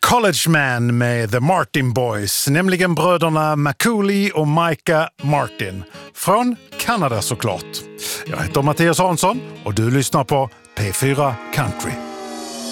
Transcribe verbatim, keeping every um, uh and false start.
College Man med The Martin Boys, nämligen bröderna Macaulay och Micah Martin. Från Kanada såklart. Jag heter Mattias Hansson och du lyssnar på P fyra Country.